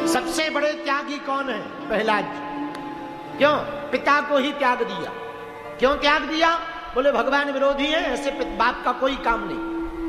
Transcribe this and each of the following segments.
सबसे बड़े त्यागी कौन है? प्रहलाद जी। क्यों? पिता को ही त्याग दिया। क्यों त्याग दिया? बोले भगवान विरोधी है, ऐसे बाप का कोई काम नहीं।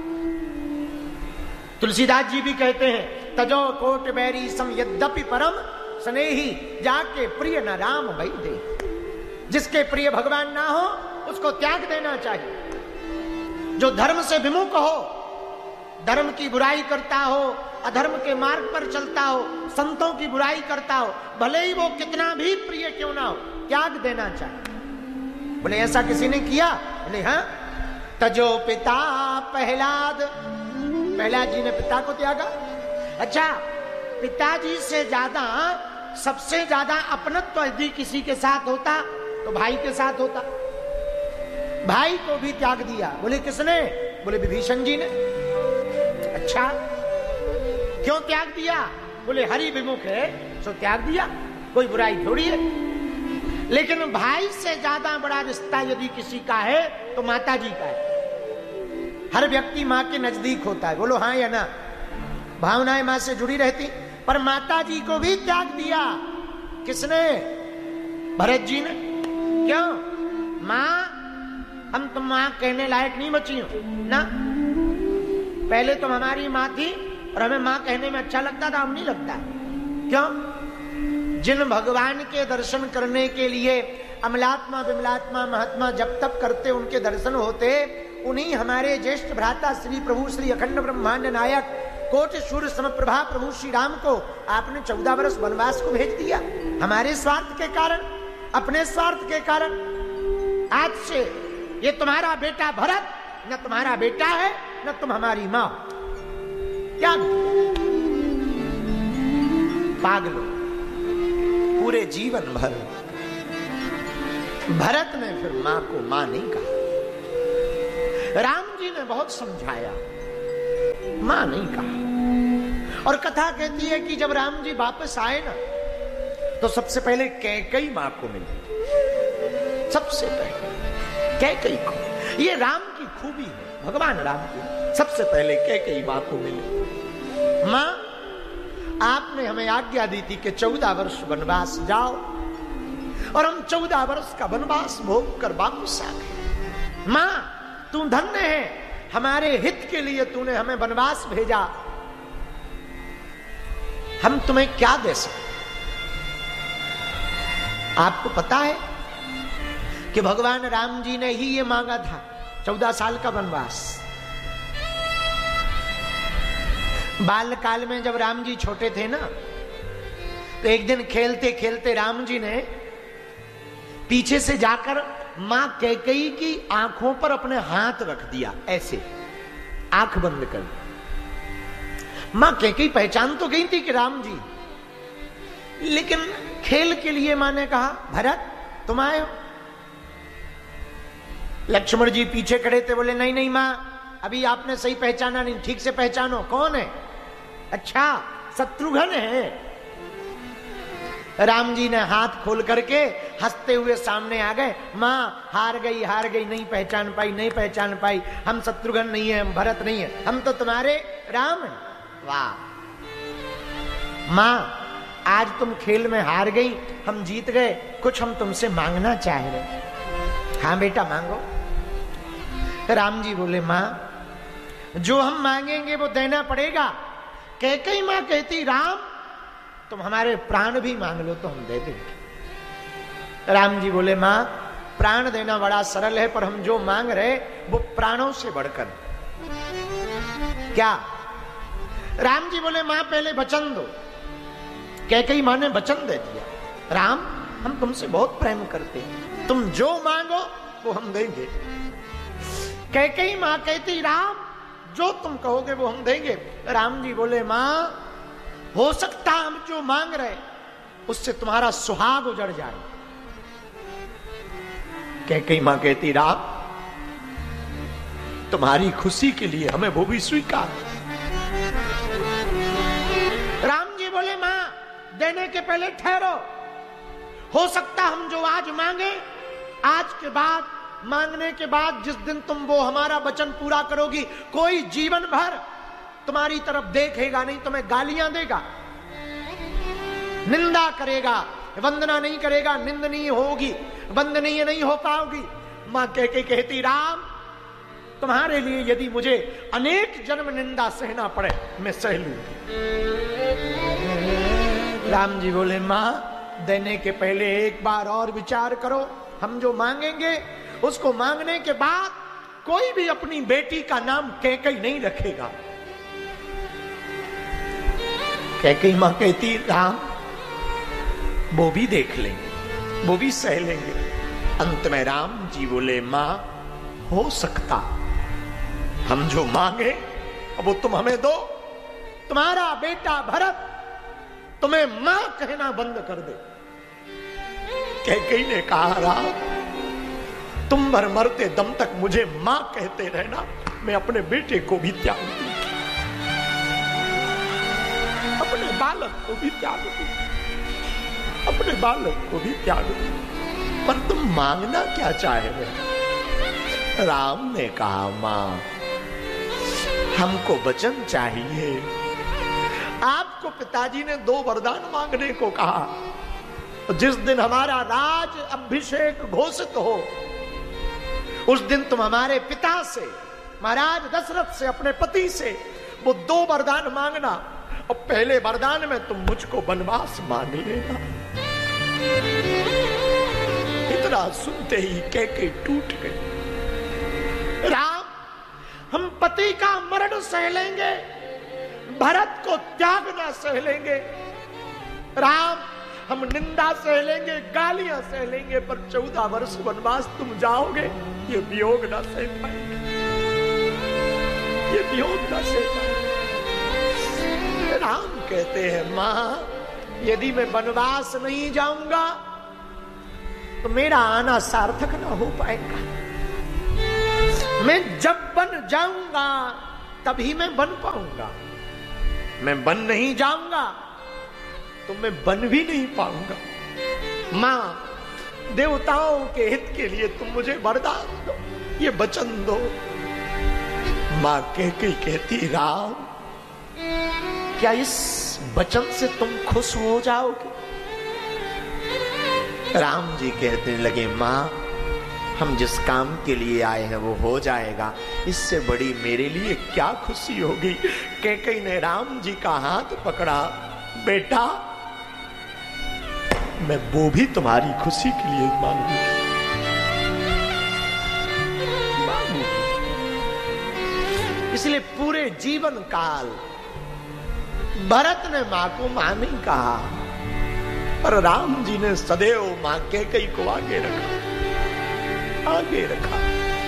तुलसीदास जी भी कहते हैं, तजो कोट बैरी सम यद्यपि परम स्नेही, जाके प्रिय न राम भई दे। जिसके प्रिय भगवान ना हो उसको त्याग देना चाहिए। जो धर्म से विमुख हो, धर्म की बुराई करता हो, अधर्म के मार्ग पर चलता हो, संतों की बुराई करता हो, भले ही वो कितना भी प्रिय क्यों ना हो, त्याग देना चाहिए। बोले ऐसा किसी ने किया? बोले हाँ। तजो पिता प्रहलाद, प्रहलाद जी ने पिता को त्यागा। अच्छा, पिताजी से ज्यादा, सबसे ज्यादा अपनत्व यदि किसी के साथ होता तो भाई के साथ होता। भाई को भी त्याग दिया। बोले किसने? बोले विभीषण जी ने। अच्छा, क्यों त्याग दिया? बोले हरि विमुख है सो त्याग दिया, कोई बुराई थोड़ी है। लेकिन भाई से ज्यादा बड़ा रिश्ता यदि किसी का है तो माता जी का है। हर व्यक्ति मां के नजदीक होता है, बोलो हाँ या ना। भावनाएं मां से जुड़ी रहती, पर माता जी को भी त्याग दिया। किसने? भरत जी ने। क्यों? मां, हम तुम मां कहने लायक नहीं बची हो ना। पहले तुम हमारी मां थी और हमें मां कहने में अच्छा लगता था, अब नहीं लगता। क्यों? जिन भगवान के दर्शन करने के लिए अमलात्मा विमलात्मा महात्मा जब तक करते उनके दर्शन होते, उन्हीं हमारे ज्येष्ठ भ्राता श्री प्रभु श्री अखंड ब्रह्मांड नायक कोटि सूर्य समप्रभा प्रभु श्री राम को आपने 14 वर्ष वनवास को भेज दिया। हमारे स्वार्थ के कारण, अपने स्वार्थ के कारण। आज से ये तुम्हारा बेटा भरत न तुम्हारा बेटा है, न तुम हमारी मां। क्या पागलों, पूरे जीवन भर भरत ने फिर मां को मां नहीं कहा। राम जी ने बहुत समझाया, मां नहीं कहा। और कथा कहती है कि जब राम जी वापस आए ना, तो सबसे पहले कैकेयी मां को मिली। सबसे पहले कैकेयी को। ये राम की खूबी है, भगवान राम की। सबसे पहले कैकेयी मां को मिली। मां, आपने हमें आज्ञा दी थी कि 14 वर्ष वनवास जाओ, और हम 14 वर्ष का वनवास भोग कर वापस आ गए। मां, तू धन्य है, हमारे हित के लिए तूने हमें वनवास भेजा। हम तुम्हें क्या दे सकते? आपको पता है कि भगवान राम जी ने ही ये मांगा था, 14 साल का वनवास। बाल काल में जब राम जी छोटे थे ना, तो एक दिन खेलते खेलते राम जी ने पीछे से जाकर मां कैकेयी की आंखों पर अपने हाथ रख दिया, ऐसे आंख बंद कर। मां कैकेयी पहचान तो गई थी कि राम जी, लेकिन खेल के लिए मां ने कहा, भरत तुम आए हो? लक्ष्मण जी पीछे खड़े थे, बोले नहीं नहीं मां, अभी आपने सही पहचाना नहीं, ठीक से पहचानो। कौन है? अच्छा, शत्रुघ्न है। राम जी ने हाथ खोल करके हंसते हुए सामने आ गए। मां हार गई, नहीं पहचान पाई, नहीं पहचान पाई। हम शत्रुघ्न नहीं है, हम भरत नहीं है, हम तो तुम्हारे राम हैं। वाह मां, आज तुम खेल में हार गई, हम जीत गए, कुछ हम तुमसे मांगना चाह रहे। हाँ बेटा मांगो। राम जी बोले, मां जो हम मांगेंगे वो देना पड़ेगा। कैकेयी मां कहती, राम तुम हमारे प्राण भी मांग लो तो हम दे देंगे। राम जी बोले, मां प्राण देना बड़ा सरल है, पर हम जो मांग रहे वो प्राणों से बढ़कर। क्या? राम जी बोले, मां पहले वचन दो। कैकेयी मां ने वचन दे दिया, राम हम तुमसे बहुत प्रेम करते हैं, तुम जो मांगो वो हम देंगे। कैकेयी मां कहती, राम जो तुम कहोगे वो हम देंगे। राम जी बोले, मां हो सकता हम जो मांग रहे उससे तुम्हारा सुहाग उजड़ जाए। कैकेयी मां कहती, राम तुम्हारी खुशी के लिए हमें वो भी स्वीकार। राम जी बोले, मां देने के पहले ठहरो। हो सकता हम जो आज मांगे, आज के बाद मांगने के बाद जिस दिन तुम वो हमारा वचन पूरा करोगी, कोई जीवन भर तुम्हारी तरफ देखेगा नहीं, तुम्हें गालियां देगा। निंदा करेगा, वंदना नहीं करेगा, निंदनीय होगी, वंदनीय नहीं हो पाओगी। मां कहती राम तुम्हारे लिए यदि मुझे अनेक जन्म निंदा सहना पड़े मैं सह लूंगी। राम जी बोले मां देने के पहले एक बार और विचार करो, हम जो मांगेंगे उसको मांगने के बाद कोई भी अपनी बेटी का नाम कैकेयी नहीं रखेगा। कैकेयी मां कहती राम वो भी देख लेंगे, वो भी सह लेंगे। अंत में राम जी बोले मां हो सकता हम जो मांगे अब वो तुम हमें दो, तुम्हारा बेटा भरत तुम्हें मां कहना बंद कर दे। कैकेयी ने कहा राम तुम भर मरते दम तक मुझे मां कहते रहना, मैं अपने बेटे को भी त्याग दूंगी, अपने बालक को भी त्याग दूंगी, अपने बालक को भी त्याग दूंगी, पर तुम मांगना क्या चाहे रहे? राम ने कहा मां हमको वचन चाहिए। आपको पिताजी ने 2 वरदान मांगने को कहा। जिस दिन हमारा राज अभिषेक घोषित हो उस दिन तुम हमारे पिता से, महाराज दशरथ से, अपने पति से वो 2 वरदान मांगना, और पहले वरदान में तुम मुझको वनवास मांग लेना। इतना सुनते ही कैकेयी टूट गई। राम हम पति का मरण सह लेंगे, भरत को त्यागना सह लेंगे। राम हम निंदा सह लेंगे, गालियां सह लेंगे, पर 14 वर्ष वनवास तुम जाओगे ये वियोग ना सह पाएंगे, ये वियोग ना सह पाएंगे। राम कहते हैं मां यदि मैं वनवास नहीं जाऊंगा तो मेरा आना सार्थक ना हो पाएगा। मैं जब बन जाऊंगा तभी मैं बन पाऊंगा, मैं बन नहीं जाऊंगा तो मैं बन भी नहीं पाऊंगा। मां देवताओं के हित के लिए तुम मुझे वरदान दो, ये वचन दो। मां कैकेयी कहती राम क्या इस वचन से तुम खुश हो जाओगे? राम जी कहने लगे मां हम जिस काम के लिए आए हैं वो हो जाएगा, इससे बड़ी मेरे लिए क्या खुशी होगी। कैकेयी ने राम जी का हाथ पकड़ा, बेटा मैं वो भी तुम्हारी खुशी के लिए मांगूंगी। इसलिए पूरे जीवन काल भरत ने मां को मां नहीं कहा, पर राम जी ने सदैव मां कैकेयी को आगे रखा, आगे रखा।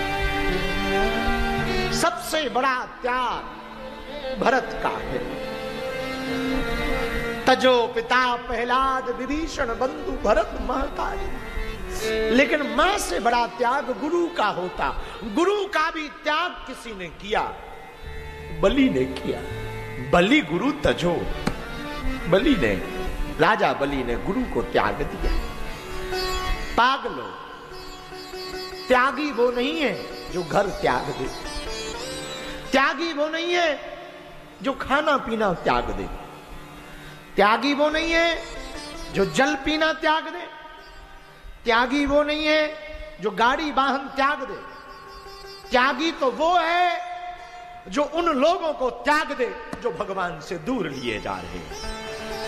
सबसे बड़ा त्याग भरत का है। तजो पिता प्रहलाद विभीषण बंधु भरत महतारी। लेकिन मां से बड़ा त्याग गुरु का होता। गुरु का भी त्याग किसी ने किया, बलि ने किया। बलि गुरु तजो, बलि ने, राजा बलि ने गुरु को त्याग दिया। पागलो, त्यागी वो नहीं है जो घर त्याग दे, त्यागी वो नहीं है जो खाना पीना त्याग दे, त्यागी वो नहीं है जो जल पीना त्याग दे, त्यागी वो नहीं है जो गाड़ी वाहन त्याग दे। त्यागी तो वो है जो उन लोगों को त्याग दे जो भगवान से दूर लिए जा रहे हैं।